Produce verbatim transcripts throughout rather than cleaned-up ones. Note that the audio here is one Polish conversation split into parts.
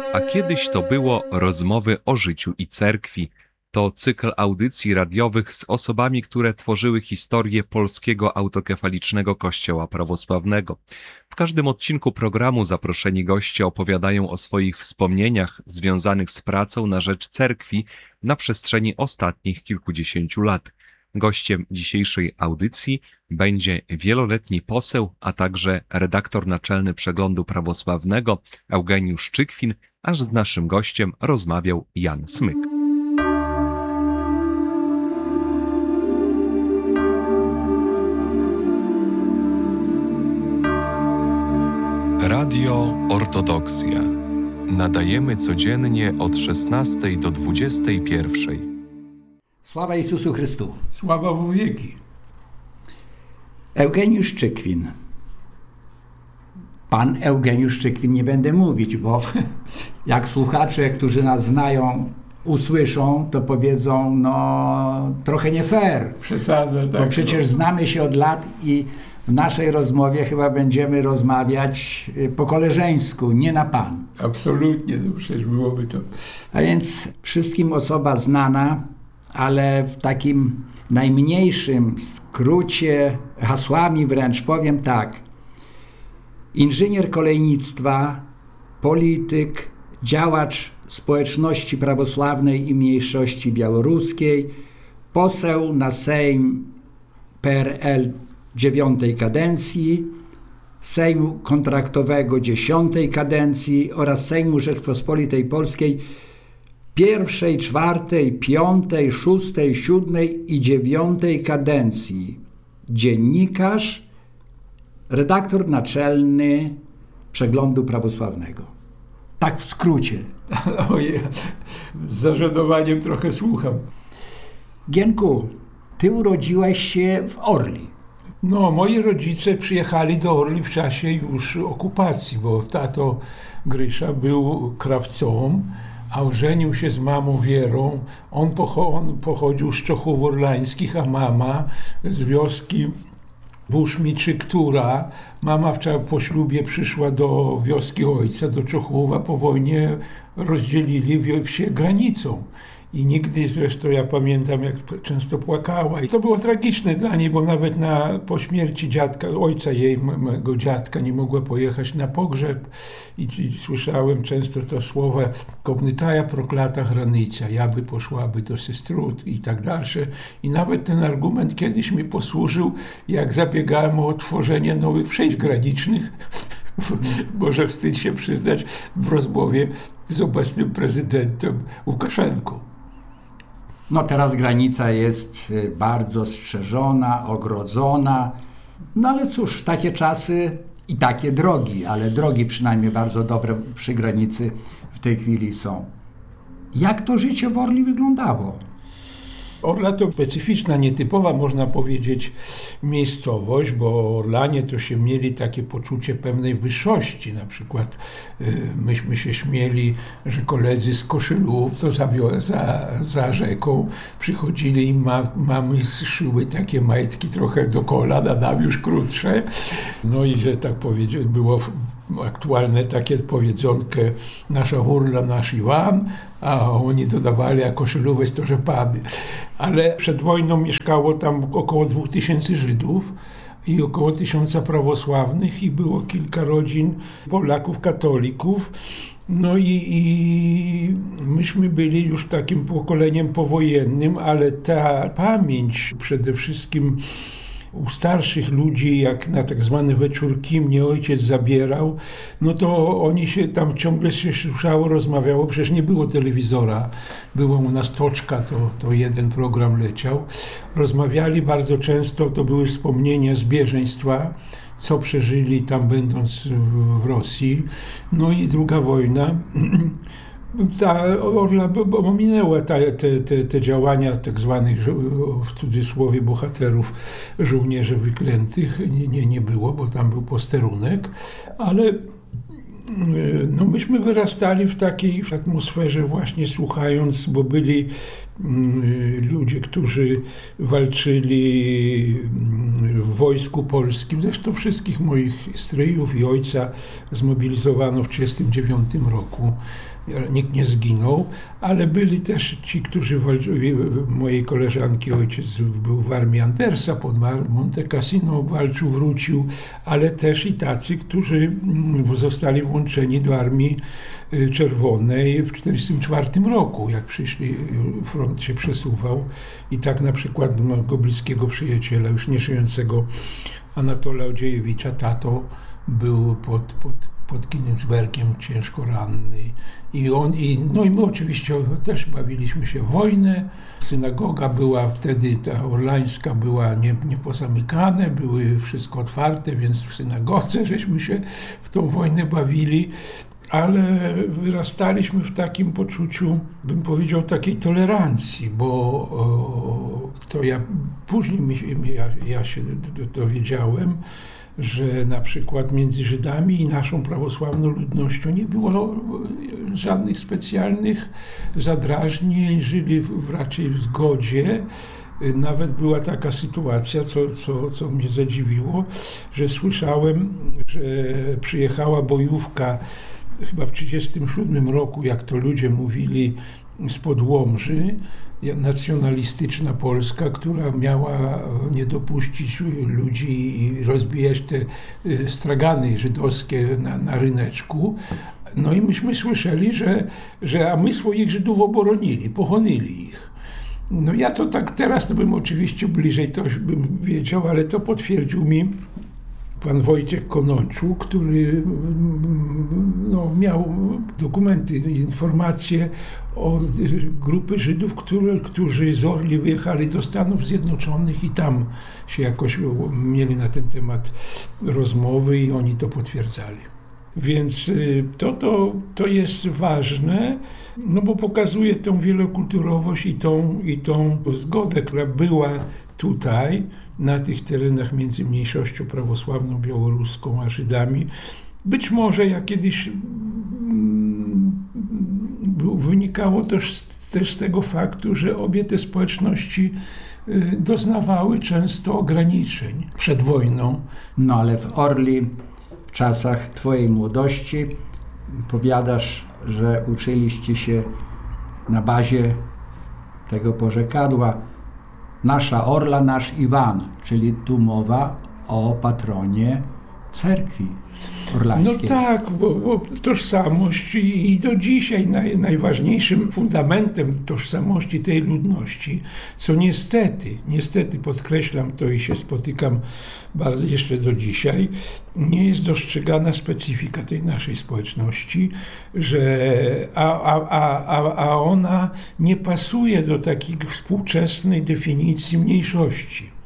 A kiedyś to było rozmowy o życiu i cerkwi. To cykl audycji radiowych z osobami, które tworzyły historię polskiego autokefalicznego Kościoła prawosławnego. W każdym odcinku programu zaproszeni goście opowiadają o swoich wspomnieniach związanych z pracą na rzecz cerkwi na przestrzeni ostatnich kilkudziesięciu lat. Gościem dzisiejszej audycji będzie wieloletni poseł, a także redaktor naczelny Przeglądu Prawosławnego Eugeniusz Czykwin, aż z naszym gościem rozmawiał Jan Smyk. Radio Ortodoksja. Nadajemy codziennie od szesnastej do dwudziestej pierwszej. Sława Jezusu Chrystu. Sława w wieki. Eugeniusz Czykwin. Pan Eugeniusz Czykwin nie będę mówić, bo jak słuchacze, którzy nas znają, usłyszą, to powiedzą, no trochę nie fair. Przesadzę, tak. Bo przecież znamy się od lat i w naszej rozmowie chyba będziemy rozmawiać po koleżeńsku, nie na pan. Absolutnie, no przecież byłoby to. A więc wszystkim osoba znana, ale w takim najmniejszym skrócie, hasłami wręcz powiem tak. Inżynier kolejnictwa, polityk, działacz społeczności prawosławnej i mniejszości białoruskiej, poseł na Sejm P R L dziewiątej kadencji, Sejmu kontraktowego dziesiątej kadencji oraz Sejmu Rzeczpospolitej Polskiej pierwszej, czwartej, piątej, szóstej, siódmej i dziewiątej kadencji. Dziennikarz, redaktor naczelny Przeglądu Prawosławnego. Tak w skrócie. Ojej, z zażenowaniem trochę słucham. Gienku, ty urodziłeś się w Orli. No, moi rodzice przyjechali do Orli w czasie już okupacji, bo tato Grysza był krawcą, a ożenił się z mamą Wierą. On, pocho- on pochodził z Czochów Orlańskich, a mama z wioski Buszmiczy-Która. Mama w, po ślubie przyszła do wioski ojca, do Czochów, a po wojnie rozdzielili wsie granicą. I nigdy, zresztą ja pamiętam, jak często płakała. I to było tragiczne dla niej, bo nawet na, po śmierci dziadka, ojca jej, mego dziadka, nie mogła pojechać na pogrzeb. I, i słyszałem często to słowa "Kobnytaja proklata granica, ja by poszłaby do sestrut" i tak dalsze. I nawet ten argument kiedyś mi posłużył, jak zabiegałem o otworzenie nowych przejść granicznych. Może wstyd się przyznać, w rozmowie z obecnym prezydentem Łukaszenką. No teraz granica jest bardzo strzeżona, ogrodzona. No ale cóż, takie czasy i takie drogi, ale drogi przynajmniej bardzo dobre przy granicy w tej chwili są. Jak to życie w Orli wyglądało? Orla to specyficzna, nietypowa, można powiedzieć, miejscowość, bo Orlanie to się mieli takie poczucie pewnej wyższości. Na przykład y, myśmy się śmieli, że koledzy z Koszylów, to za, za, za rzeką, przychodzili i ma, mamy zszyły takie majtki trochę do kolan, a nam już krótsze. No i że tak powiedzieć, było aktualne takie powiedzonkę "nasza Orla, nasz Iwan", a oni dodawali, a Koszylów to, że pany. Ale przed wojną mieszkało tam około dwóch tysięcy Żydów i około tysiąca prawosławnych i było kilka rodzin Polaków, katolików. No i, i myśmy byli już takim pokoleniem powojennym, ale ta pamięć przede wszystkim u starszych ludzi, jak na tak zwane wieczórki mnie ojciec zabierał, no to oni się tam ciągle się słyszało, rozmawiało, przecież nie było telewizora, była u nas toczka, to, to jeden program leciał. Rozmawiali bardzo często, to były wspomnienia z bieżeństwa, co przeżyli tam będąc w Rosji. No i druga wojna. Ta Orla ominęła te, te, te, te działania tak zwanych, w cudzysłowie, bohaterów, żołnierzy wyklętych. Nie, nie, nie było, bo tam był posterunek, ale no myśmy wyrastali w takiej atmosferze właśnie słuchając, bo byli ludzie, którzy walczyli w Wojsku Polskim. Zresztą wszystkich moich stryjów i ojca zmobilizowano w tysiąc dziewięćset trzydziestym dziewiątym roku. Nikt nie zginął, ale byli też ci, którzy walczyli. Mojej koleżanki ojciec był w armii Andersa, pod Monte Cassino walczył, wrócił, ale też i tacy, którzy zostali włączeni do Armii Czerwonej w tysiąc dziewięćset czterdziestym czwartym roku, jak przyszli, front się przesuwał. I tak na przykład mojego bliskiego przyjaciela, już nieżyjącego Anatola Odziejewicza, tato był pod, pod, pod Königsbergiem ciężko ranny. I on, i, no i my oczywiście też bawiliśmy się w wojnę. Synagoga była wtedy, ta orlańska była nie, nie pozamykane, były wszystko otwarte, więc w synagodze żeśmy się w tą wojnę bawili. Ale wyrastaliśmy w takim poczuciu, bym powiedział, takiej tolerancji, bo o, to ja później mi, ja, ja się dowiedziałem, że na przykład między Żydami i naszą prawosławną ludnością nie było żadnych specjalnych zadrażnień, żyli w, raczej w zgodzie. Nawet była taka sytuacja, co, co, co mnie zadziwiło, że słyszałem, że przyjechała bojówka chyba w tysiąc dziewięćset trzydziestym siódmym roku, jak to ludzie mówili, spod Łomży, nacjonalistyczna Polska, która miała nie dopuścić ludzi i rozbijać te stragany żydowskie na, na ryneczku. No i myśmy słyszeli, że, że a my swoich Żydów obronili, pochonili ich. No ja to tak teraz to bym oczywiście bliżej to bym wiedział, ale to potwierdził mi pan Wojciech Konączu, który no, miał dokumenty, informacje o grupy Żydów, które, którzy z Orli wyjechali do Stanów Zjednoczonych i tam się jakoś mieli na ten temat rozmowy i oni to potwierdzali. Więc to, to, to jest ważne, no bo pokazuje tą wielokulturowość i tą, i tą zgodę, która była tutaj, na tych terenach między mniejszością prawosławną, białoruską a Żydami. Być może jak kiedyś wynikało też, też z tego faktu, że obie te społeczności doznawały często ograniczeń przed wojną. No ale w Orli w czasach twojej młodości powiadasz, że uczyliście się na bazie tego porzekadła nasza Orla, nasz Iwan, czyli tu mowa o patronie cerkwi orlańskiej. No tak, bo, bo tożsamość i, i do dzisiaj naj, najważniejszym fundamentem tożsamości tej ludności, co niestety, niestety podkreślam to i się spotykam bardzo jeszcze do dzisiaj, nie jest dostrzegana specyfika tej naszej społeczności, że a, a, a, a ona nie pasuje do takiej współczesnej definicji mniejszości.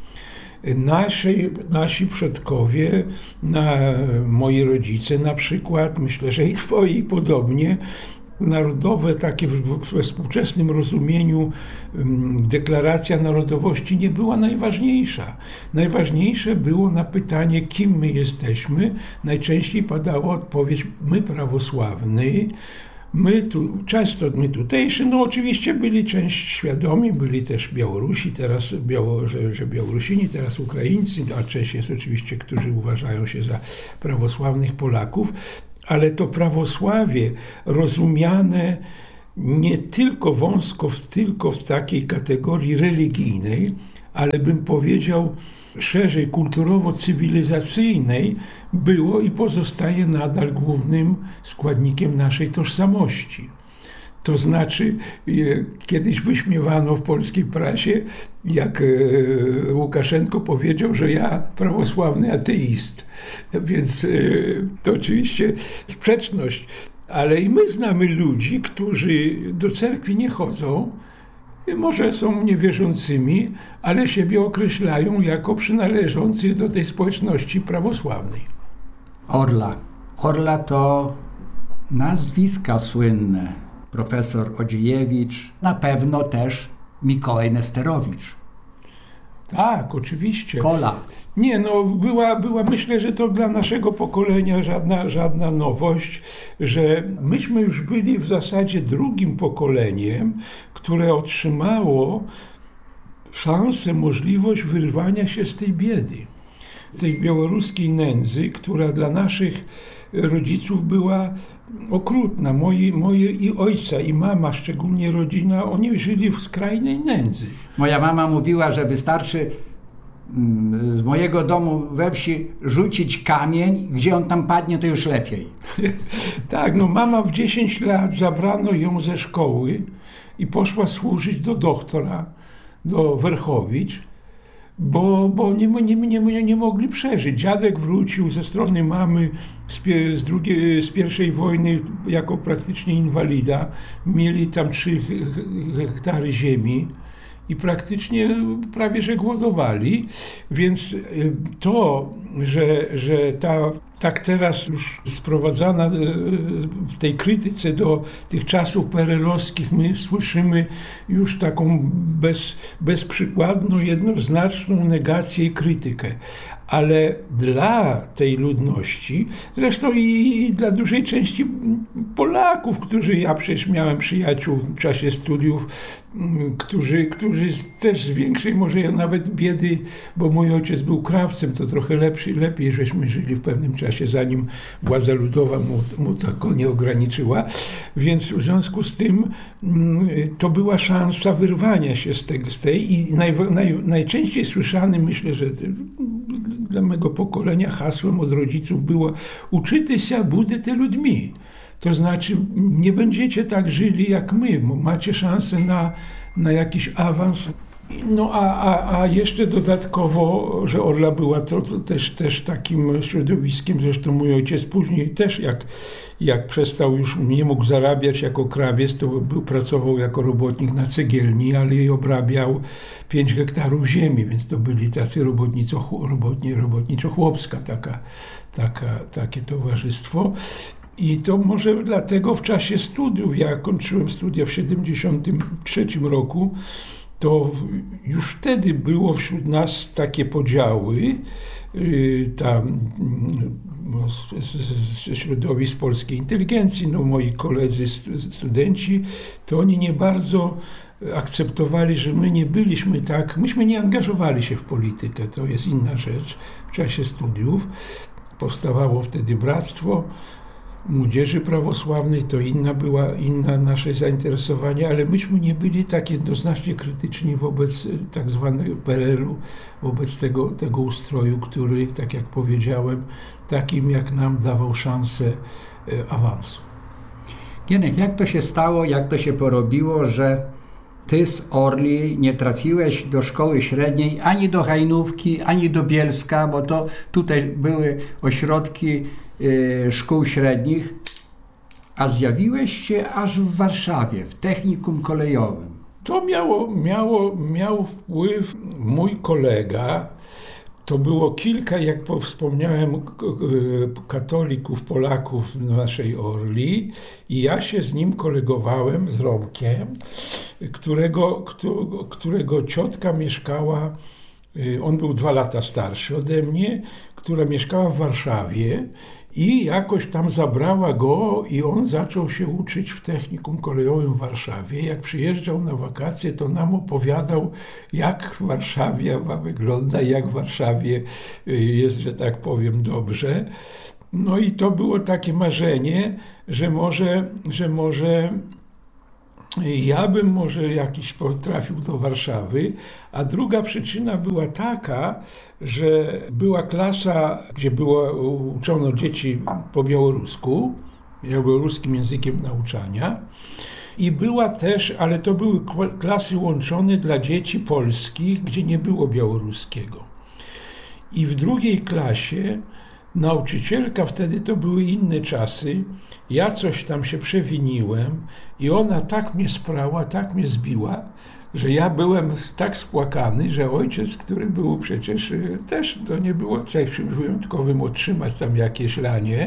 Nasi, nasi przodkowie, na, moi rodzice na przykład, myślę, że i twoi podobnie, narodowe, takie w, we współczesnym rozumieniu deklaracja narodowości nie była najważniejsza. Najważniejsze było na pytanie, kim my jesteśmy. Najczęściej padała odpowiedź, my prawosławny. My tu, często my tutejszy, no oczywiście byli część świadomi, byli też Białorusi, teraz Biało, że, że Białorusini, teraz Ukraińcy, a część jest oczywiście, którzy uważają się za prawosławnych Polaków, ale to prawosławie rozumiane nie tylko wąsko, tylko w takiej kategorii religijnej, ale bym powiedział szerzej kulturowo-cywilizacyjnej, było i pozostaje nadal głównym składnikiem naszej tożsamości. To znaczy, kiedyś wyśmiewano w polskiej prasie, jak Łukaszenko powiedział, że ja prawosławny ateist. Więc to oczywiście sprzeczność. Ale i my znamy ludzi, którzy do cerkwi nie chodzą, może są niewierzącymi, ale siebie określają jako przynależący do tej społeczności prawosławnej. Orla. Orla to nazwiska słynne. Profesor Odziejewicz, na pewno też Mikołaj Nesterowicz. Tak, oczywiście. Kola. Nie, no była, była, myślę, że to dla naszego pokolenia żadna, żadna nowość, że myśmy już byli w zasadzie drugim pokoleniem, które otrzymało szansę, możliwość wyrwania się z tej biedy, tej białoruskiej nędzy, która dla naszych rodziców była okrutna. Moi, moi i ojca, i mama, szczególnie rodzina, oni żyli w skrajnej nędzy. Moja mama mówiła, że wystarczy z mojego domu we wsi rzucić kamień, gdzie on tam padnie, to już lepiej. Tak, no mama w dziesięć lat zabrano ją ze szkoły i poszła służyć do doktora, do Werchowicz, bo, bo nie, nie, nie, nie mogli przeżyć. Dziadek wrócił ze strony mamy z, pie, z, drugiej, z pierwszej wojny jako praktycznie inwalida. Mieli tam trzy hektary ziemi i praktycznie prawie że głodowali, więc to, że, że ta tak teraz już sprowadzana w tej krytyce do tych czasów perelowskich, my słyszymy już taką bez, bezprzykładną, jednoznaczną negację i krytykę. Ale dla tej ludności, zresztą i dla dużej części Polaków, którzy, ja przecież miałem przyjaciół w czasie studiów, którzy, którzy też z większej może nawet biedy, bo mój ojciec był krawcem, to trochę lepszy, lepiej żeśmy żyli w pewnym czasie, zanim władza ludowa mu, mu tak nie ograniczyła. Więc w związku z tym to była szansa wyrwania się z tej, z tej i naj, naj, najczęściej słyszanym, myślę, że dla mego pokolenia hasłem od rodziców było: uczycie się, budete ludźmi. To znaczy, nie będziecie tak żyli jak my, macie szansę na, na jakiś awans. No a, a, a jeszcze dodatkowo, że Orla była to, to też, też takim środowiskiem, zresztą mój ojciec później też jak, jak przestał, już nie mógł zarabiać jako krawiec, to był, pracował jako robotnik na cegielni, ale jej obrabiał pięć hektarów ziemi, więc to byli tacy robotniczo, robotni, robotniczo-chłopska taka, taka, takie towarzystwo. I to może dlatego w czasie studiów, ja kończyłem studia w siedemdziesiątym trzecim roku, to już wtedy było wśród nas takie podziały, tam ze środowisk polskiej inteligencji, no moi koledzy studenci, to oni nie bardzo akceptowali, że my nie byliśmy tak, myśmy nie angażowali się w politykę, to jest inna rzecz. W czasie studiów powstawało wtedy Bractwo Młodzieży Prawosławnej, to inna była, inna nasze zainteresowanie, ale myśmy nie byli tak jednoznacznie krytyczni wobec tak zwanego P R L-u, wobec tego, tego ustroju, który, tak jak powiedziałem, takim jak nam dawał szansę awansu. Gienek, jak to się stało, jak to się porobiło, że ty z Orli nie trafiłeś do szkoły średniej, ani do Hajnówki, ani do Bielska, bo to tutaj były ośrodki y, szkół średnich, a zjawiłeś się aż w Warszawie, w technikum kolejowym. To miało, miało, miał wpływ mój kolega. To było kilka, jak wspomniałem, katolików, Polaków w naszej Orli i ja się z nim kolegowałem, z Romkiem, którego, którego ciotka mieszkała, on był dwa lata starszy ode mnie, która mieszkała w Warszawie i jakoś tam zabrała go i on zaczął się uczyć w technikum kolejowym w Warszawie. Jak przyjeżdżał na wakacje, to nam opowiadał, jak w Warszawie wygląda, jak w Warszawie jest, że tak powiem, dobrze. No i to było takie marzenie, że może, że może ja bym może jakiś potrafił do Warszawy, a druga przyczyna była taka, że była klasa, gdzie było, uczono dzieci po białorusku, białoruskim językiem nauczania i była też, ale to były klasy łączone dla dzieci polskich, gdzie nie było białoruskiego. I w drugiej klasie nauczycielka, wtedy to były inne czasy, ja coś tam się przewiniłem i ona tak mnie sprała, tak mnie zbiła, że ja byłem tak spłakany, że ojciec, który był przecież też, to nie było czymś wyjątkowym otrzymać tam jakieś ranie,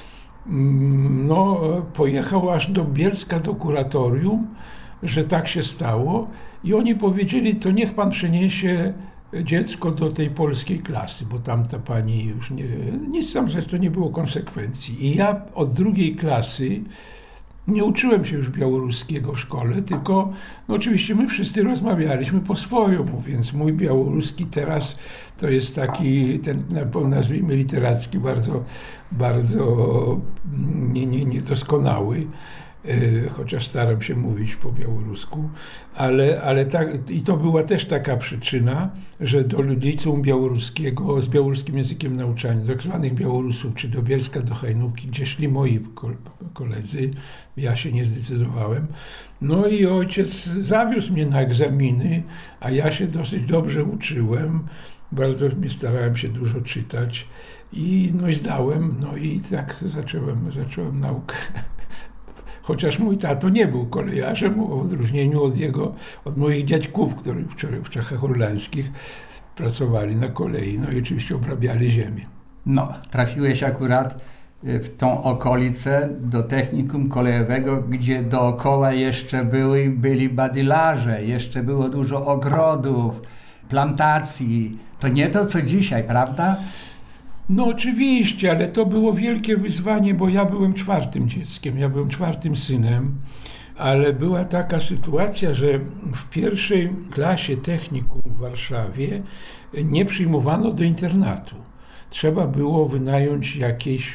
no pojechał aż do Bielska, do kuratorium, że tak się stało i oni powiedzieli, to niech pan przyniesie dziecko do tej polskiej klasy, bo tamta pani już nie, nic tam zresztą nie było konsekwencji. I ja od drugiej klasy nie uczyłem się już białoruskiego w szkole, tylko no oczywiście my wszyscy rozmawialiśmy po swojemu, więc mój białoruski teraz to jest taki, ten nazwijmy literacki, bardzo, bardzo nie, nie, niedoskonały. Chociaż staram się mówić po białorusku, ale, ale tak, i to była też taka przyczyna, że do liceum białoruskiego, z białoruskim językiem nauczania, do tak zwanych Białorusów, czy do Bielska, do Hajnówki, gdzie szli moi koledzy, ja się nie zdecydowałem. No i ojciec zawiózł mnie na egzaminy, a ja się dosyć dobrze uczyłem, bardzo starałem się dużo czytać i no i zdałem, no i tak zacząłem, zacząłem naukę. Chociaż mój tato nie był kolejarzem, w odróżnieniu od jego, od moich dziadków, którzy w Czechach Orlańskich pracowali na kolei, no i oczywiście obrabiali ziemię. No, trafiłeś akurat w tą okolicę do technikum kolejowego, gdzie dookoła jeszcze były, byli badylarze, jeszcze było dużo ogrodów, plantacji. To nie to, co dzisiaj, prawda? No oczywiście, ale to było wielkie wyzwanie, bo ja byłem czwartym dzieckiem, ja byłem czwartym synem, ale była taka sytuacja, że w pierwszej klasie technikum w Warszawie nie przyjmowano do internatu. Trzeba było wynająć jakieś,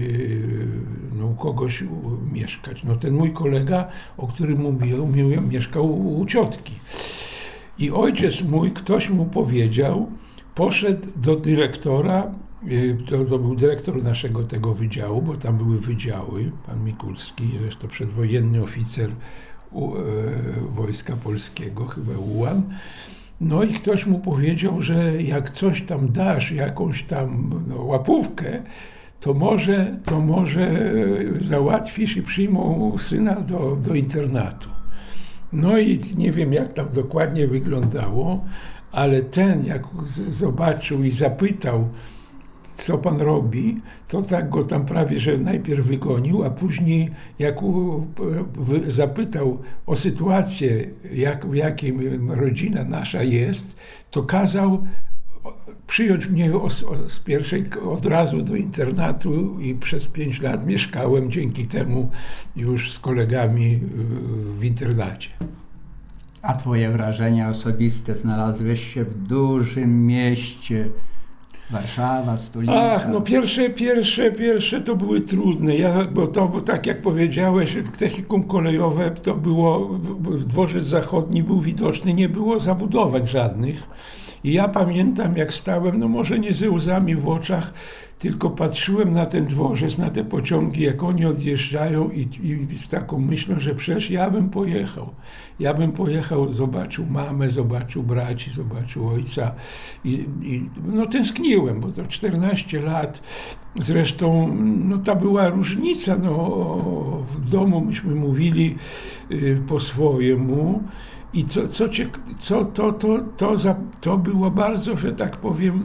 no, u kogoś mieszkać. No ten mój kolega, o którym mówiłem, mieszkał u ciotki. I ojciec mój, ktoś mu powiedział, poszedł do dyrektora, to, to był dyrektor naszego tego wydziału, bo tam były wydziały, pan Mikulski, zresztą przedwojenny oficer u, e, Wojska Polskiego, chyba ułan. No i ktoś mu powiedział, że jak coś tam dasz, jakąś tam no, łapówkę, to może, to może załatwisz i przyjmą syna do, do internatu. No i nie wiem, jak tam dokładnie wyglądało, ale ten, jak zobaczył i zapytał, co pan robi, to tak go tam prawie, że najpierw wygonił, a później jak u, w, zapytał o sytuację, jak, w jakiej rodzina nasza jest, to kazał przyjąć mnie o, o, z pierwszej od razu do internatu i przez pięć lat mieszkałem dzięki temu już z kolegami w internacie. A twoje wrażenia osobiste? Znalazłeś się w dużym mieście, Warszawa, stolica. Ach, no pierwsze, pierwsze, pierwsze to były trudne, ja, bo to, bo tak jak powiedziałeś, technikum kolejowe to było, dworzec zachodni był widoczny, nie było zabudówek żadnych. I ja pamiętam, jak stałem, no może nie ze łzami w oczach, tylko patrzyłem na ten dworzec, na te pociągi, jak oni odjeżdżają i, i z taką myślą, że przecież ja bym pojechał. Ja bym pojechał, zobaczył mamę, zobaczył braci, zobaczył ojca i, i no tęskniłem, bo to czternaście lat. Zresztą no ta była różnica, no w domu myśmy mówili y, po swojemu. I co, co, cię, co to, to, to, za, to było bardzo, że tak powiem,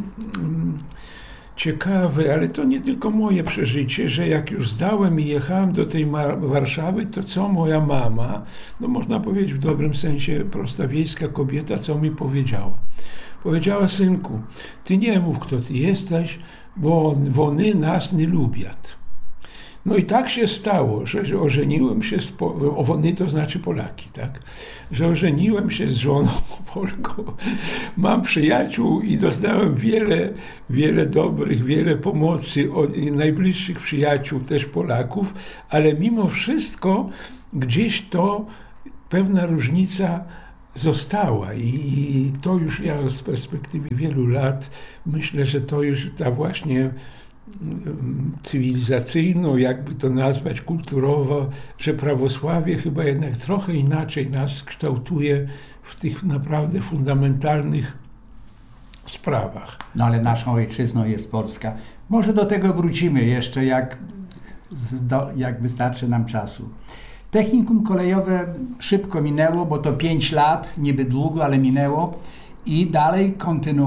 ciekawe, ale to nie tylko moje przeżycie, że jak już zdałem i jechałem do tej Warszawy, to co moja mama, no można powiedzieć w dobrym sensie prosta wiejska kobieta, co mi powiedziała. Powiedziała: synku, ty nie mów, kto ty jesteś, bo wony nas nie lubią. No i tak się stało, że ożeniłem się z po... Wony to znaczy Polaki, tak? Że ożeniłem się z żoną Polką. Mam przyjaciół i dostałem wiele, wiele dobrych, wiele pomocy od najbliższych przyjaciół, też Polaków, ale mimo wszystko gdzieś to pewna różnica została i to już ja z perspektywy wielu lat myślę, że to już ta właśnie cywilizacyjną, jakby to nazwać, kulturowo, że prawosławie chyba jednak trochę inaczej nas kształtuje w tych naprawdę fundamentalnych sprawach. No ale naszą ojczyzną jest Polska. Może do tego wrócimy jeszcze, jak, jak wystarczy nam czasu. Technikum kolejowe szybko minęło, bo to pięć lat, niby długo, ale minęło. I dalej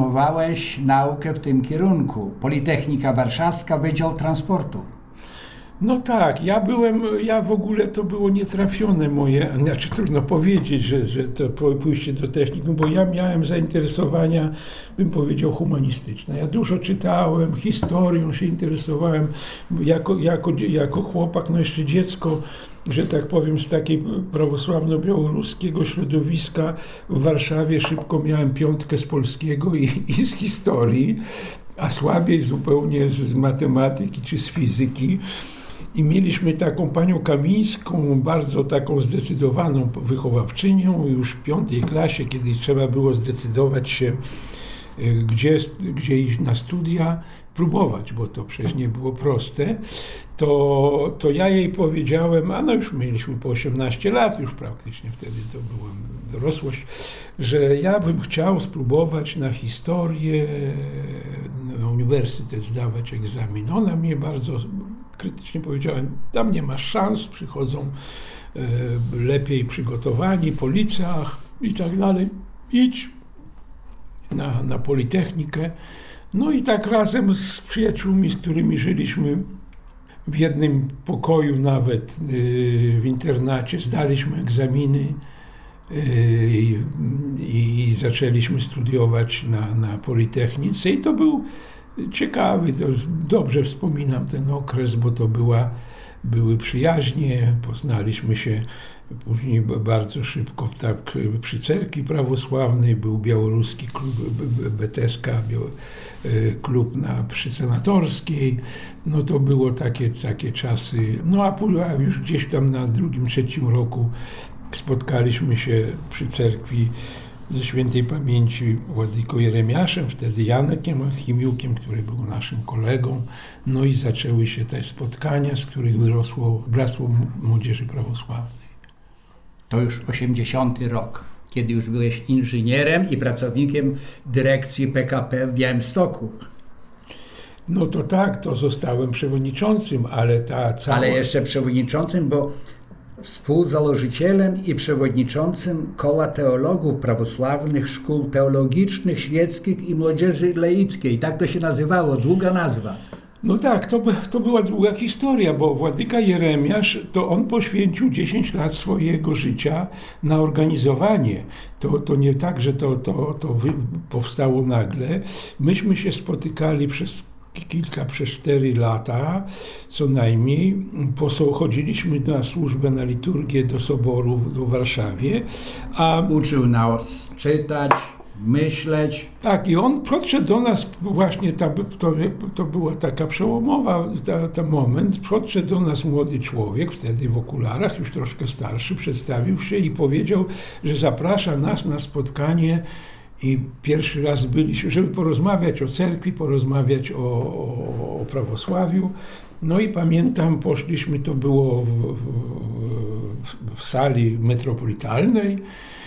kontynuowałeś naukę w tym kierunku. Politechnika Warszawska, Wydział Transportu. No tak, ja byłem, ja w ogóle to było nietrafione moje, znaczy trudno powiedzieć, że, że to pójście do technikum, bo ja miałem zainteresowania, bym powiedział, humanistyczne. Ja dużo czytałem, historią się interesowałem, jako, jako, jako chłopak, no jeszcze dziecko, że tak powiem, z takiej prawosławno-białoruskiego środowiska w Warszawie szybko miałem piątkę z polskiego i, i z historii, a słabiej zupełnie z matematyki czy z fizyki. I mieliśmy taką panią Kamińską, bardzo taką zdecydowaną wychowawczynią, już w piątej klasie, kiedy trzeba było zdecydować się, gdzie, gdzie iść na studia, próbować, bo to przecież nie było proste, to, to ja jej powiedziałem, a no już mieliśmy po osiemnaście lat, już praktycznie wtedy to była dorosłość, że ja bym chciał spróbować na historię, na uniwersytet zdawać egzamin. Ona mnie bardzo krytycznie powiedziała, tam nie masz szans, przychodzą e, lepiej przygotowani po liceach i tak dalej, idź na, na Politechnikę. No i tak razem z przyjaciółmi, z którymi żyliśmy w jednym pokoju nawet yy, w internacie, zdaliśmy egzaminy yy, i, i zaczęliśmy studiować na, na Politechnice i to był ciekawy, to dobrze wspominam ten okres, bo to była, były przyjaźnie, poznaliśmy się później bardzo szybko tak przy cerkwi prawosławnej, był białoruski klub B T S K, klub na, przy Senatorskiej, no to było takie, takie czasy, no a, a już gdzieś tam na drugim, trzecim roku spotkaliśmy się przy cerkwi ze świętej pamięci Władyką Jeremiaszem, wtedy Janekiem Archimiukiem, który był naszym kolegą, no i zaczęły się te spotkania, z których wyrosło Bractwo Młodzieży Prawosławnej. To już osiemdziesiąty rok, kiedy już byłeś inżynierem i pracownikiem dyrekcji P K P w Białymstoku. No to tak, to zostałem przewodniczącym, ale ta cała... Ale jeszcze przewodniczącym, bo współzałożycielem i przewodniczącym Koła Teologów Prawosławnych Szkół Teologicznych, Świeckich i Młodzieży Laickiej. Tak to się nazywało, długa nazwa. No tak, to, to była długa historia, bo Władyka Jeremiasz, to on poświęcił dziesięć lat swojego życia na organizowanie. To, to nie tak, że to, to, to wy, powstało nagle. Myśmy się spotykali przez kilka, przez cztery lata co najmniej. Chodziliśmy na służbę, na liturgię do soboru w Warszawie. A uczył nas czytać, myśleć. Tak, i on podszedł do nas, właśnie ta, to, to była taka przełomowa, ta, ta moment, podszedł do nas młody człowiek, wtedy w okularach, już troszkę starszy, przedstawił się i powiedział, że zaprasza nas na spotkanie i pierwszy raz byliśmy, żeby porozmawiać o cerkwi, porozmawiać o, o, o prawosławiu. No i pamiętam, poszliśmy, to było w, w, w sali metropolitalnej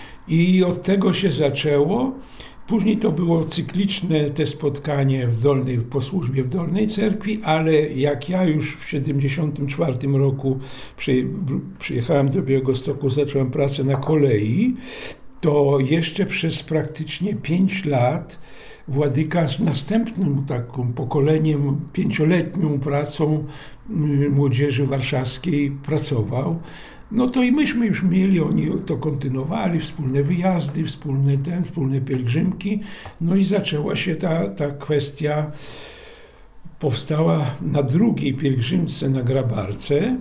i od tego się zaczęło. Później to było cykliczne te spotkanie w Dolnej, po służbie w Dolnej Cerkwi, ale jak ja już w siedemdziesiątym czwartym roku przy, przyjechałem do Białegostoku, zacząłem pracę na kolei, to jeszcze przez praktycznie pięć lat Władyka z następnym takim pokoleniem, pięcioletnią pracą młodzieży warszawskiej pracował. No to i myśmy już mieli, oni to kontynuowali, wspólne wyjazdy, wspólne ten, wspólne pielgrzymki. No i zaczęła się ta, ta kwestia, powstała na drugiej pielgrzymce na Grabarce,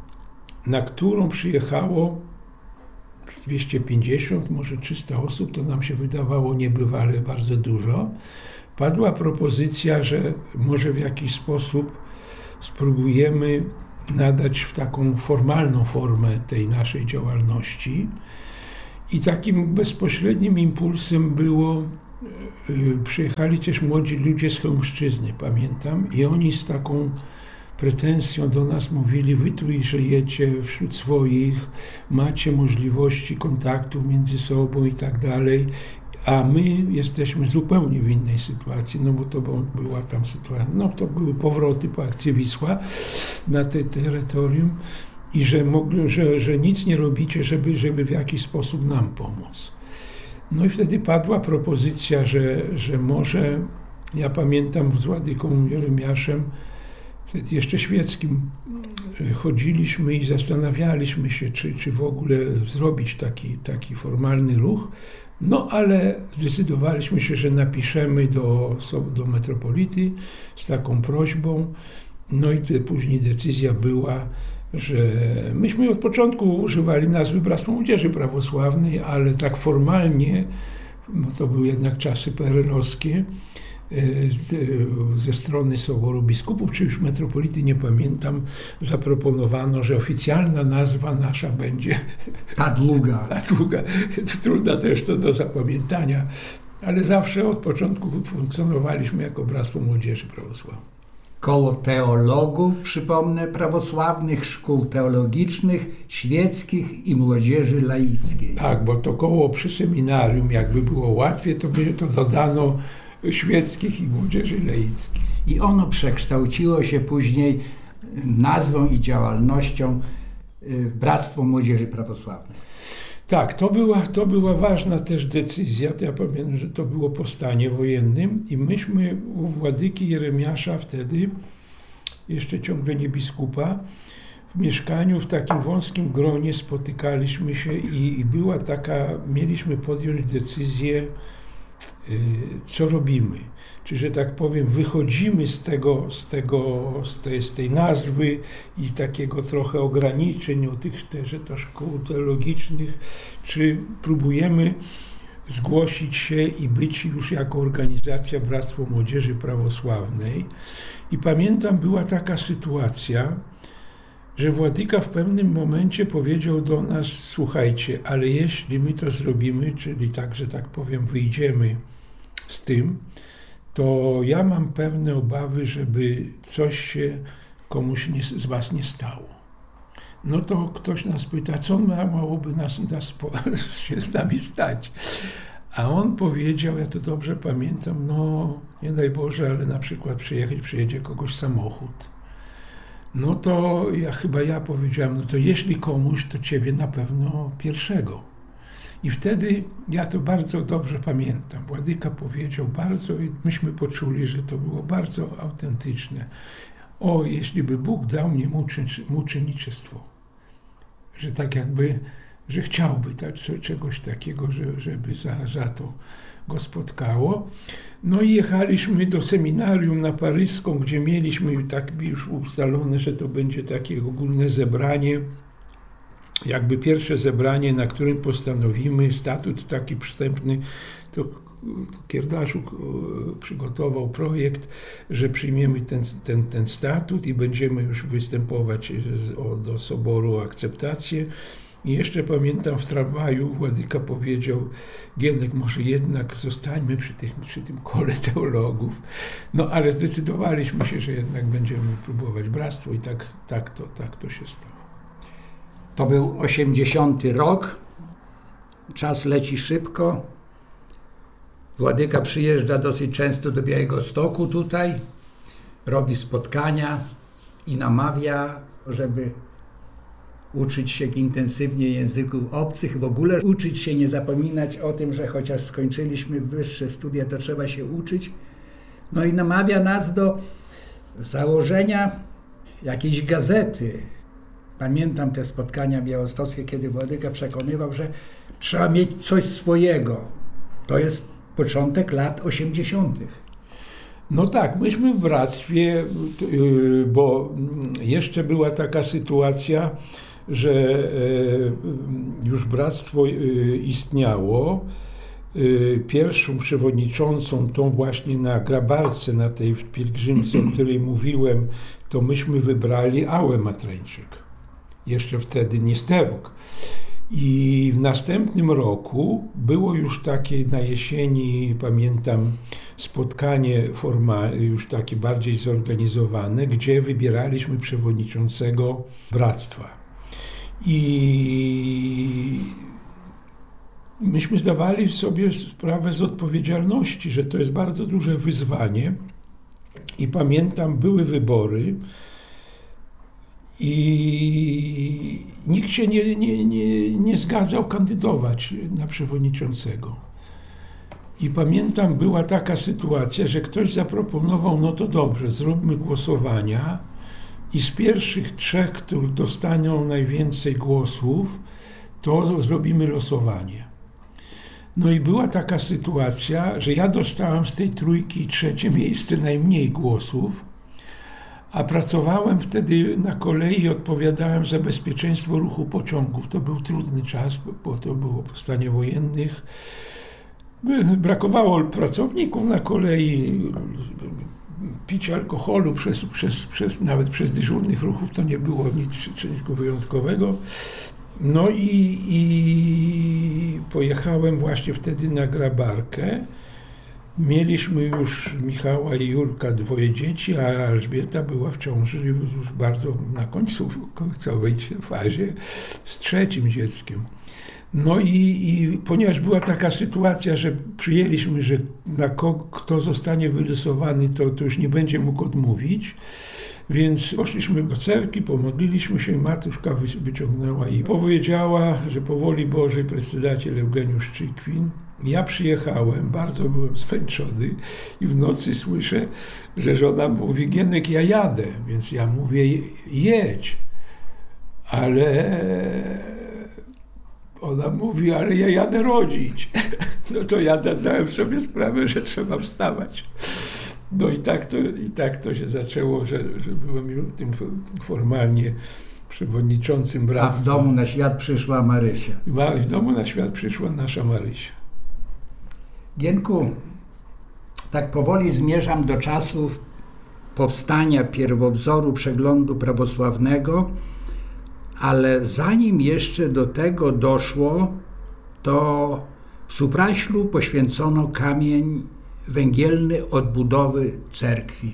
na którą przyjechało dwieście pięćdziesiąt, może trzysta osób, to nam się wydawało niebywale bardzo dużo. Padła propozycja, że może w jakiś sposób spróbujemy nadać w taką formalną formę tej naszej działalności. I takim bezpośrednim impulsem było, yy, przyjechali też młodzi ludzie z Chełmszczyzny, pamiętam, i oni z taką pretensją do nas mówili, wy tu żyjecie wśród swoich, macie możliwości kontaktu między sobą i tak dalej, a my jesteśmy zupełnie w innej sytuacji, no bo to była tam sytuacja, no to były powroty po akcji Wisła na te terytorium i że, mogli, że, że nic nie robicie, żeby, żeby w jakiś sposób nam pomóc. No i wtedy padła propozycja, że, że może, ja pamiętam z Władyką Jeremiaszem, wtedy jeszcze świeckim, chodziliśmy i zastanawialiśmy się, czy, czy w ogóle zrobić taki, taki formalny ruch. No ale zdecydowaliśmy się, że napiszemy do, do metropolity z taką prośbą. No i później decyzja była, że myśmy od początku używali nazwy Bractwo Młodzieży Prawosławnej, ale tak formalnie, no to były jednak czasy P R L-owskie, ze strony Soboru Biskupów, czy już metropolity, nie pamiętam, zaproponowano, że oficjalna nazwa nasza będzie Ta długa. Ta długa. Trudna też to do zapamiętania, ale zawsze od początku funkcjonowaliśmy jako Bractwo Młodzieży Prawosławnej. Koło teologów, przypomnę, prawosławnych, szkół teologicznych, świeckich i młodzieży laickiej. Tak, bo to koło przy seminarium, jakby było łatwiej, to by to dodano świeckich i młodzieży laickiej. I ono przekształciło się później nazwą i działalnością w Bractwo Młodzieży Prawosławnej. Tak, to była, to była ważna też decyzja. Ja pamiętam, że to było po stanie wojennym i myśmy u Władyki Jeremiasza wtedy, jeszcze ciągle nie biskupa, w mieszkaniu w takim wąskim gronie spotykaliśmy się i, i była taka, mieliśmy podjąć decyzję, co robimy. Czy, że tak powiem, wychodzimy z tego, z tego, z tej, z tej nazwy i takiego trochę ograniczeń o tych też to szkół teologicznych, czy próbujemy zgłosić się i być już jako organizacja Bractwo Młodzieży Prawosławnej. I pamiętam, była taka sytuacja, że Władyka w pewnym momencie powiedział do nas: słuchajcie, ale jeśli my to zrobimy, czyli tak, że tak powiem, wyjdziemy z tym, to ja mam pewne obawy, żeby coś się komuś nie, z was nie stało. No to ktoś nas pyta, co miałoby nas, nas się z nami stać? A on powiedział, ja to dobrze pamiętam, no nie daj Boże, ale na przykład przyjechać, przyjedzie kogoś samochód. No to ja chyba ja powiedziałem, no to jeśli komuś, to ciebie na pewno pierwszego. I wtedy ja to bardzo dobrze pamiętam. Władyka powiedział bardzo i myśmy poczuli, że to było bardzo autentyczne. O, jeśli by Bóg dał mnie muczeniczystwo. Że tak jakby, że chciałby tak, czegoś takiego, że, żeby za, za to go spotkało. No i jechaliśmy do seminarium na Paryską, gdzie mieliśmy tak już ustalone, że to będzie takie ogólne zebranie, jakby pierwsze zebranie, na którym postanowimy statut taki wstępny, to Kierdaszu przygotował projekt, że przyjmiemy ten, ten, ten statut i będziemy już występować do Soboru o akceptację. I jeszcze pamiętam, w tramwaju Władyka powiedział: Gienek, może jednak zostańmy przy, tych, przy tym kole teologów. No ale zdecydowaliśmy się, że jednak będziemy próbować bractwo i tak, tak, to, tak to się stało. To był osiemdziesiąty rok, czas leci szybko. Władyka przyjeżdża dosyć często do Białegostoku tutaj, robi spotkania i namawia, żeby uczyć się intensywnie języków obcych, w ogóle uczyć się, nie zapominać o tym, że chociaż skończyliśmy wyższe studia, to trzeba się uczyć. No i namawia nas do założenia jakiejś gazety. Pamiętam te spotkania białostockie, kiedy Władyka przekonywał, że trzeba mieć coś swojego. To jest początek lat osiemdziesiątych. No tak, myśmy w bractwie, bo jeszcze była taka sytuacja, że już bractwo istniało. Pierwszą przewodniczącą, tą właśnie na Grabarce, na tej pielgrzymce, o której mówiłem, to myśmy wybrali Ałę Matrańczyk. Jeszcze wtedy nie Sterok. I w następnym roku było już takie na jesieni, pamiętam, spotkanie formalne, już takie bardziej zorganizowane, gdzie wybieraliśmy przewodniczącego bractwa. I myśmy zdawali sobie sprawę z odpowiedzialności, że to jest bardzo duże wyzwanie. I pamiętam, były wybory i nikt się nie, nie, nie, nie zgadzał kandydować na przewodniczącego. I pamiętam, była taka sytuacja, że ktoś zaproponował, no to dobrze, zróbmy głosowania i z pierwszych trzech, którzy dostaną najwięcej głosów, to zrobimy losowanie. No i była taka sytuacja, że ja dostałem z tej trójki trzecie miejsce najmniej głosów, a pracowałem wtedy na kolei i odpowiadałem za bezpieczeństwo ruchu pociągów. To był trudny czas, bo to było po stanie wojennych. Brakowało pracowników na kolei, picia alkoholu przez, przez, przez, nawet przez dyżurnych ruchów to nie było nic czego wyjątkowego. No i, i pojechałem właśnie wtedy na Grabarkę. Mieliśmy już Michała i Jurka dwoje dzieci, a Elżbieta była w ciąży już bardzo na końcu, w końcowej fazie z trzecim dzieckiem. No i, i ponieważ była taka sytuacja, że przyjęliśmy, że na kogo, kto zostanie wylosowany, to, to już nie będzie mógł odmówić, więc poszliśmy do cerkwi, pomodliliśmy się i Matuszka wyciągnęła i powiedziała, że po woli Bożej predstydaciel Eugeniusz Czykwin. Ja przyjechałem, bardzo byłem zmęczony i w nocy słyszę, że żona mówi: Gienek, ja jadę, więc ja mówię: jedź, ale ona mówi: ale ja jadę rodzić. No to ja zdałem sobie sprawę, że trzeba wstawać. No i tak to, i tak to się zaczęło, że, że byłem już tym formalnie przewodniczącym bractwa. A w domu na świat przyszła Marysia. W domu na świat przyszła nasza Marysia. Gienku, tak powoli zmierzam do czasów powstania pierwowzoru przeglądu prawosławnego, ale zanim jeszcze do tego doszło, to w Supraślu poświęcono kamień węgielny odbudowy cerkwi.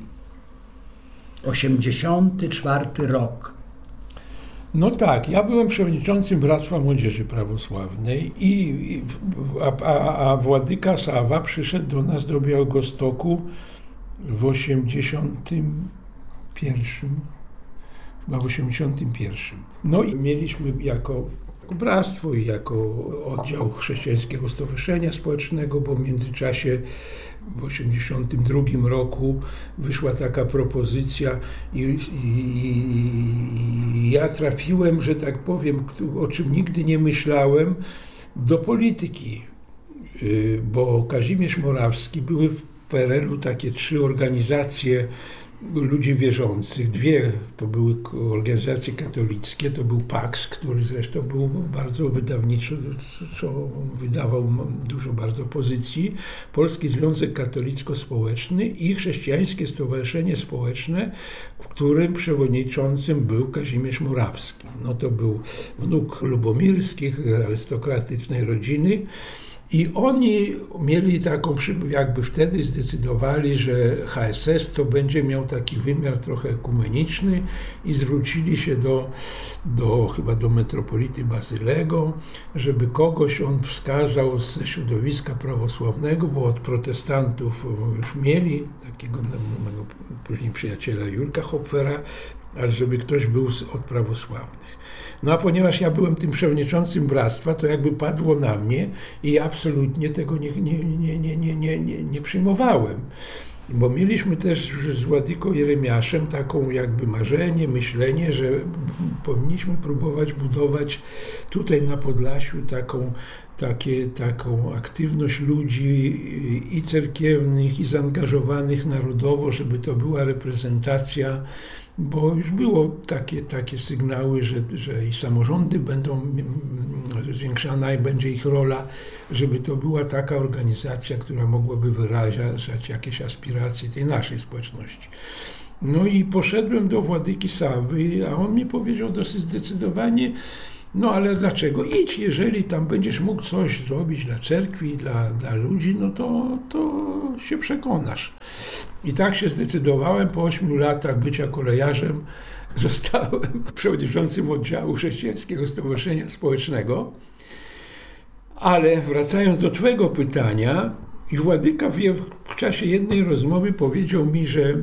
osiemdziesiąty czwarty rok. No tak, ja byłem przewodniczącym Bractwa Młodzieży Prawosławnej i, i a, a, a władyka Sawa przyszedł do nas do Białegostoku w osiemdziesiątym pierwszym, chyba w osiemdziesiątym pierwszym. No i mieliśmy jako bractwo i jako oddział Chrześcijańskiego Stowarzyszenia Społecznego, bo w międzyczasie w osiemdziesiątym drugim roku wyszła taka propozycja i, i, i ja trafiłem, że tak powiem, o czym nigdy nie myślałem, do polityki, bo Kazimierz Morawski, były w P R L u takie trzy organizacje ludzi wierzących. Dwie to były organizacje katolickie, to był P A K S, który zresztą był bardzo wydawniczy, co wydawał dużo bardzo pozycji, Polski Związek Katolicko-Społeczny i Chrześcijańskie Stowarzyszenie Społeczne, w którym przewodniczącym był Kazimierz Morawski. No to był wnuk Lubomirskich, arystokratycznej rodziny. I oni mieli taką, jakby wtedy zdecydowali, że H S S to będzie miał taki wymiar trochę ekumeniczny i zwrócili się do, do chyba do metropolity Bazylego, żeby kogoś on wskazał ze środowiska prawosławnego, bo od protestantów już mieli takiego mojego później przyjaciela Jurka Hopfera, ale żeby ktoś był od prawosławnych. No a ponieważ ja byłem tym przewodniczącym bractwa, to jakby padło na mnie i ja absolutnie tego nie, nie, nie, nie, nie, nie, nie, nie przyjmowałem. Bo mieliśmy też z Władyką Jeremiaszem taką jakby marzenie, myślenie, że powinniśmy próbować budować tutaj na Podlasiu taką, takie, taką aktywność ludzi i cerkiewnych, i zaangażowanych narodowo, żeby to była reprezentacja, bo już było takie, takie sygnały, że, że i samorządy będą zwiększana i będzie ich rola, żeby to była taka organizacja, która mogłaby wyrażać jakieś aspiracje tej naszej społeczności. No i poszedłem do Władyki Sawy, a on mi powiedział dosyć zdecydowanie: no ale dlaczego? Idź, jeżeli tam będziesz mógł coś zrobić dla cerkwi, dla, dla ludzi, no to, to się przekonasz. I tak się zdecydowałem. Po ośmiu latach bycia kolejarzem zostałem przewodniczącym oddziału Chrześcijańskiego Stowarzyszenia Społecznego. Ale wracając do twojego pytania, i Władyka w czasie jednej rozmowy powiedział mi, że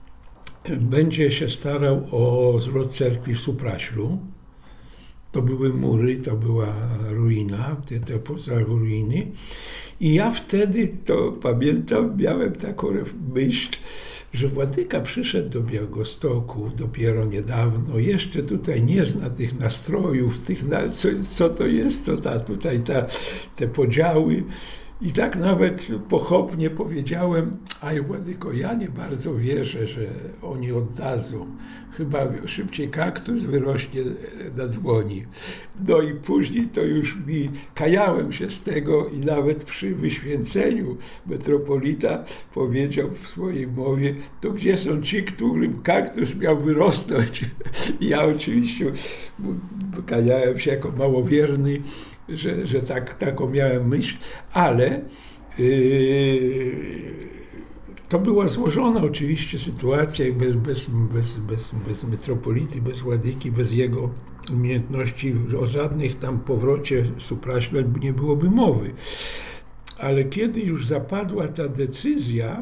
będzie się starał o zwrot cerkwi w Supraślu. To były mury, to była ruina, te, te poza ruiny. I ja wtedy, to pamiętam, miałem taką myśl, że Władyka przyszedł do Białegostoku dopiero niedawno, jeszcze tutaj nie zna tych nastrojów, tych, co, co to jest, to ta, tutaj ta, te podziały. I tak nawet pochopnie powiedziałem: aj Władyko, ja nie bardzo wierzę, że oni oddadzą. Chyba szybciej kaktus wyrośnie na dłoni. No i później to już mi kajałem się z tego i nawet przy wyświęceniu metropolita powiedział w swojej mowie: to gdzie są ci, którym kaktus miał wyrosnąć? I ja oczywiście kajałem się jako małowierny, że, że tak, taką miałem myśl, ale yy, to była złożona oczywiście sytuacja bez, bez, bez, bez, bez metropolity, bez Władyki, bez jego umiejętności, o żadnych tam powrocie Supraśla nie byłoby mowy. Ale kiedy już zapadła ta decyzja,